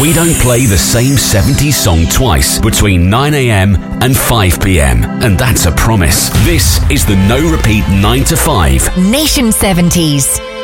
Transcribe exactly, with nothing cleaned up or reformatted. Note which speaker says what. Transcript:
Speaker 1: We don't play the same seventies song twice between nine a.m. and five p.m. And that's a promise. This is the No Repeat nine to five
Speaker 2: Nation seventies.